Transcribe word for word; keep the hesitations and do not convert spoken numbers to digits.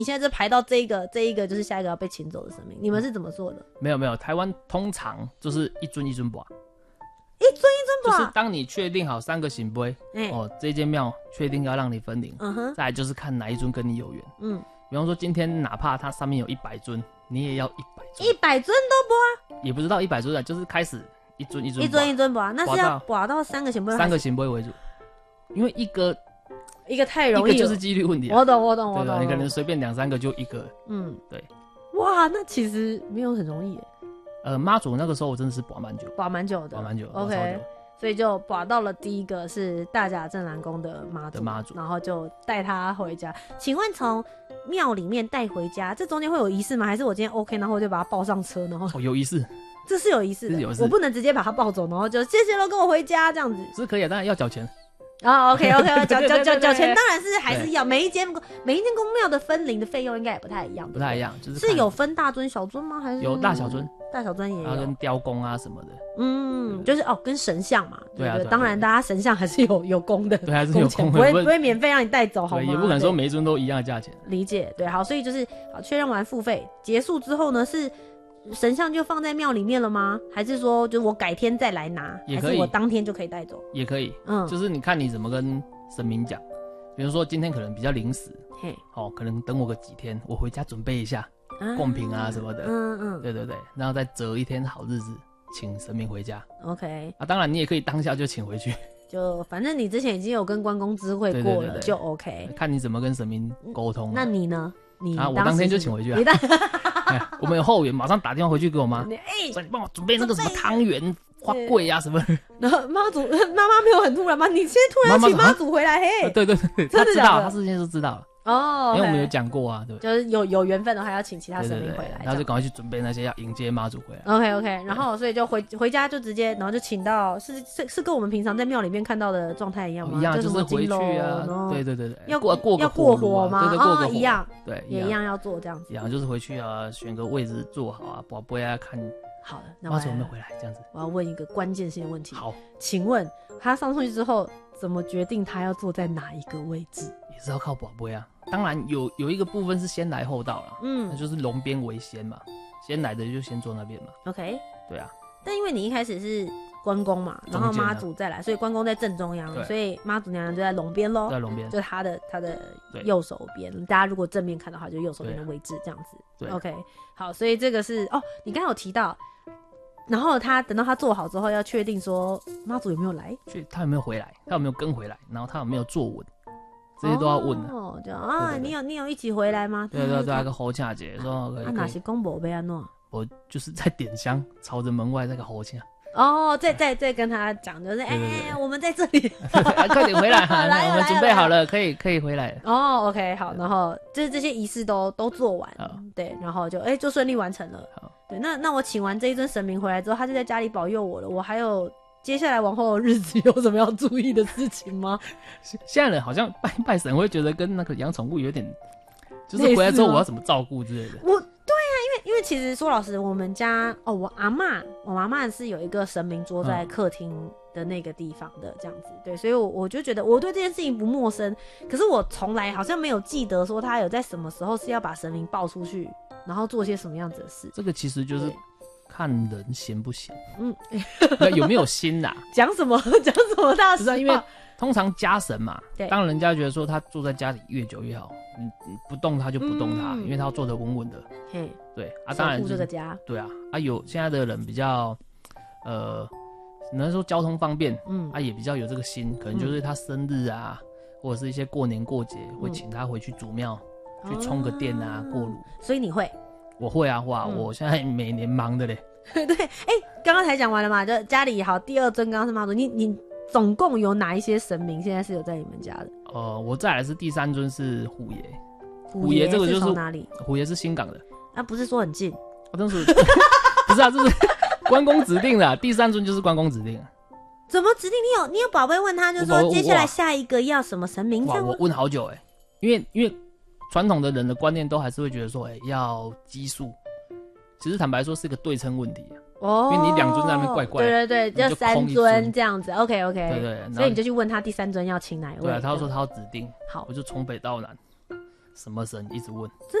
你现在就排到这一个这一个就是下一个要被请走的神明，你们是怎么做的？ 没有没有，台湾通常就是一尊一尊拔， 一尊一尊拔， 就是当你确定好三个神杯、欸、哦，这间庙确定要让你分灵，嗯哼，再来就是看哪一尊跟你有缘，嗯，比方说今天哪怕它上面有一百尊，你也要一百尊， 一百尊都拔， 也不知道一百尊的，就是开始一尊一尊一尊一尊拔，那是要拔到三个神杯， 三个神杯为主，因为一个。 一个太容易了， 一个就是几率问题、啊。 我懂，我懂，我懂。 你可能随便两三个就一个。嗯，对。 哇，那其实没有很容易耶。 呃，妈祖那个时候我真的是拔蛮久， 拔蛮久的， 拔蛮久 ，OK。所以就拔到了第一个是大甲镇澜宫的妈祖， 妈祖， 然后就带他回家。请问从庙里面带回家，这中间会有仪式吗？还是我今天 OK， 然后我就把他抱上车，然后？ 哦，有仪式。 这是有仪式的， 是有仪式， 我不能直接把他抱走，然后就谢谢喽，跟我回家这样子。 是可以的，当然要缴钱。 啊、oh, ，OK OK， 缴缴缴缴钱当然是还是要，每一间每一间公庙的分灵的费用应该也不太一样， 不太一样，就是是有分大尊小尊吗？还是有大小尊？ 大小尊也有， 然后跟雕工啊什么的， 嗯，就是哦，跟神像嘛， 对啊， 对，当然大家神像还是有有功的， 对，还是有功的， 不会不会免费让你带走，好吗？ 也不可能说每一尊都一样的价钱。 理解，对，好，所以就是好，确认完付费结束之后呢，是神像就放在庙里面了吗？还是说就是我改天再来拿， 也可以， 还是我当天就可以带走？ 也可以，嗯，就是你看你怎么跟神明讲，比如说今天可能比较临时，嘿，哦，可能等我个几天，我回家准备一下贡品啊什么的，嗯嗯，对对对，然后再择一天好日子，请神明回家。 OK， 啊，当然你也可以当下就请回去， 就反正你之前已经有跟关公知会过了，对对对对，就 OK。 看你怎么跟神明沟通。 那你呢？你啊，我当天就请回去啊。你我们有后援，马上打电话回去给我妈，哎，说你帮我准备那个什么汤圆、花桂啊什么。 然后妈祖妈妈没有很突然吗？你现在突然请妈祖回来，嘿， 对对对，他知道，他事先就知道了。哦，因为我们有讲过啊，对， 就是有有缘分的话要请其他神明回来， 然后就赶快去准备那些要迎接妈祖回来。 OK OK， 然后所以就回回家就直接，然后就请到是是是跟我们平常在庙里面看到的状态一样吗？ 一样，就是回去啊，对对对对， 要过过要过火吗？ 对对，过个火一样， 对， 也一样要做这样子。 一样就是回去啊，选个位置坐好啊，宝贝啊看。 好的，那妈祖有没有回来？这样子， 我要问一个关键性的问题。 好， 请问他上去之后怎么决定他要坐在哪一个位置？ 也是要靠宝贝啊。当然有有一个部分是先来后到了，嗯，那就是龙边为先嘛，先来的就先坐那边嘛。 OK， 对啊。 但因为你一开始是关公嘛，然后妈祖再来，所以关公在正中央，所以妈祖娘娘就在龙边咯， 在龙边， 就是他的他的右手边。大家如果正面看的话，就右手边的位置这样子。对 ，OK， 好，所以这个是哦，你刚才有提到。然后他等到他做好之后，要确定说妈祖有没有来， 他有没有回来，他有没有跟回来，然后他有没有坐稳，这些都要问的。 哦，就啊，对对对，你有你有一起回来吗？ 对对对，那个侯恰姐说， 啊，哪是公伯被安诺？ 我就是在点香，朝着门外那个侯恰。 哦，再再再跟他讲，就是哎、欸，我们在这里， 快点回来哈，我们准备好了，可以可以回来了。 哦 ，OK， 好，然后就是这些仪式都都做完，对，然后就哎、欸、就顺利完成了。对，那那我请完这一尊神明回来之后，他就在家里保佑我了。我还有接下来往后的日子有什么要注意的事情吗？ 现在人好像拜拜神会觉得跟那个养宠物有点，就是回来之后我要怎么照顾之类的。 我。因为因为其实说老实，我们家哦，我阿嬷，我阿嬷是有一个神明桌在客厅的那个地方的这样子，对，所以我我就觉得我对这件事情不陌生，可是我从来好像没有记得说他有在什么时候是要把神明抱出去，然后做些什么样子的事。 这个其实就是看人闲不闲，嗯，有没有心呐、啊？ 讲什么讲什么大实话？ 因为通常家神嘛，当人家觉得说他坐在家里越久越好，你不动他就不动他，嗯、因为他要坐得稳稳的。嘿，对啊，当然、就是、 守护这个家。 对啊，啊有现在的人比较，呃，只能说交通方便，嗯，啊也比较有这个心，可能就是他生日啊，嗯、或者是一些过年过节、嗯、会请他回去祖庙、嗯、去充个电啊，过炉。 所以你会？ 我会啊，哇，嗯、我现在每年忙的嘞。 对，哎、欸，刚刚才讲完了嘛，就家里好，第二尊刚刚是妈祖，你你。总共有哪一些神明现在是有在你们家的？ 呃，我再来是第三尊是虎爷， 虎爷这个就是从哪里？ 虎爷是新港的， 啊，不是说很近？ 啊，真是不是啊，这是关公指定的、啊，第三尊就是关公指定的。 怎么指定？你有你有宝贝问他，就说接下来下一个要什么神明？ 哇，我问好久哎、欸，因为因为传统的人的观念都还是会觉得说，哎、欸，要奇数。其实坦白说是一个对称问题、啊。哦，因为你两尊在那边怪怪的， 对对对，就三尊这样子 ，OK OK， 对对， 所以你就去问他第三尊要请哪一位？ 对啊，他说他要指定，好，我就从北到南， 什么神？一直问。